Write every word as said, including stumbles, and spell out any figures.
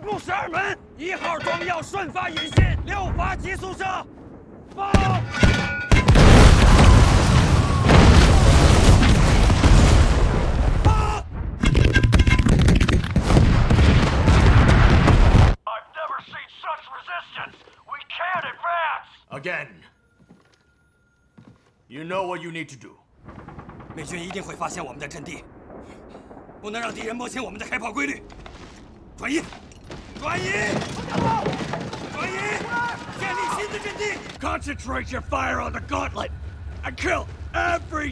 目视二门，一号装药顺发引信，六发急速射，报。 Again, you know what you need to do. 美军一定会发现我们的阵地，不能让敌人摸清我们的开炮规律。转移，转移，转移，建立新的阵地。Concentrate your fire on the gauntlet and kill every